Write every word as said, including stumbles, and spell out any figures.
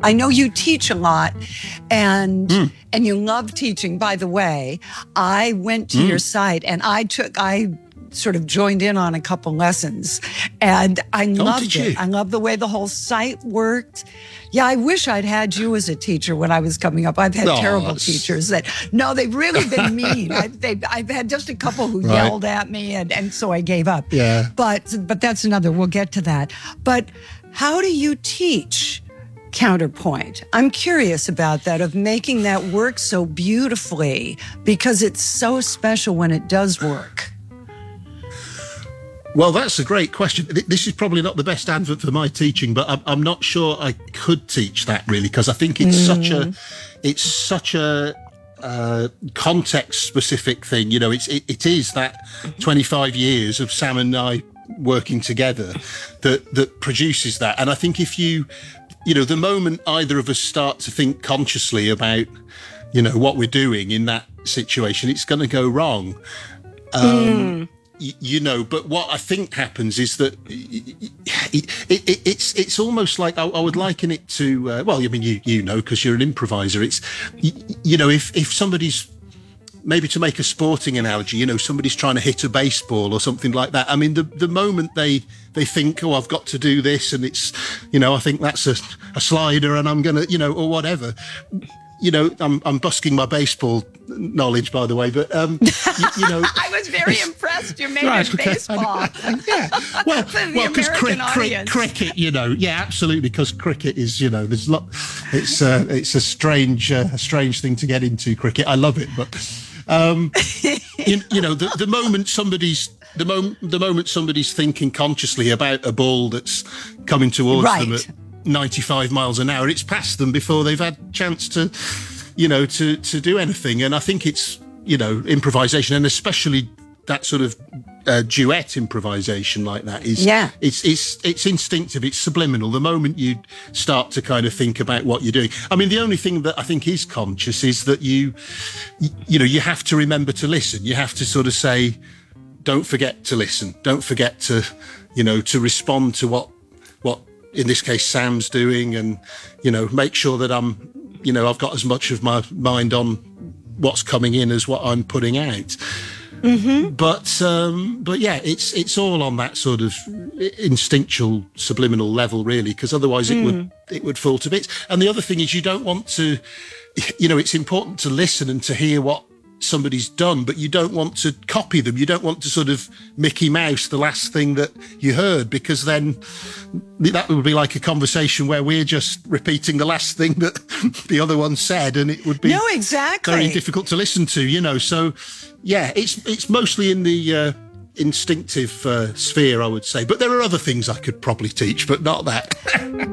I know you teach a lot, and Mm. and you love teaching. By the way, I went to Mm. your site and I took I sort of joined in on a couple lessons, and I loved did it. you? I love the way the whole site worked. Yeah, I wish I'd had you as a teacher when I was coming up. I've had Oh, terrible that's- teachers that no, they've really been mean. I, they, I've had just a couple who Right. yelled at me, and and so I gave up. Yeah. But but that's another. We'll get to that. But how do you teach counterpoint? I'm curious about that, of making that work so beautifully, because it's so special when it does work. Well, that's a great question. Th- This is probably not the best advert for my teaching, but I'm, I'm not sure I could teach that really, because I think it's such a, it's such a uh, context-specific thing. You know, it's it, it is that twenty-five years of Sam and I working together that that produces that. And I think if you, you know, the moment either of us start to think consciously about, you know, what we're doing in that situation, it's going to go wrong. Um, y- you know, but what I think happens is that it, it, it, it's it's almost like I, I would liken it to uh, well, I mean, you you know, because you're an improviser. It's you, you know, if if somebody's, maybe to make a sporting analogy, you know, somebody's trying to hit a baseball or something like that. I mean, the the moment they they think, oh, I've got to do this, and it's, you know, I think that's a, a slider, and I'm gonna, you know, or whatever. You know, I'm I'm busking my baseball knowledge, by the way, but um, you, you know, I was very impressed. You made Right, it okay. baseball. yeah, well, For the well, because American cri- cri- audience. cricket, you know, yeah, absolutely, because cricket is, you know, there's lot. It's uh, it's a strange uh, a strange thing to get into, cricket. I love it, but um, you, you know, the the moment somebody's the moment the moment somebody's thinking consciously about a ball that's coming towards them Right. at ninety-five miles an hour, it's past them before they've had a chance to, you know, to to do anything. And I think it's, you know, improvisation, and especially that sort of uh, duet improvisation like that is, Yeah. it's it's it's instinctive, it's subliminal. The moment you start to kind of think about what you're doing, I mean, the only thing that I think is conscious is that you, you, you know, you have to remember to listen. You have to sort of say, don't forget to listen. Don't forget to, you know, to respond to what what. in this case, Sam's doing, and, you know, make sure that I'm, you know, I've got as much of my mind on what's coming in as what I'm putting out. Mm-hmm. But, um, but yeah, it's it's all on that sort of instinctual, subliminal level, really, because otherwise it mm. would it would fall to bits. And the other thing is, you don't want to, you know, it's important to listen and to hear what somebody's done, but you don't want to copy them. You don't want to sort of Mickey Mouse the last thing that you heard, because then that would be like a conversation where we're just repeating the last thing that the other one said, and it would be No, exactly. very difficult to listen to, you know. So yeah, it's it's mostly in the uh, instinctive uh, sphere, I would say, but there are other things I could probably teach, but not that.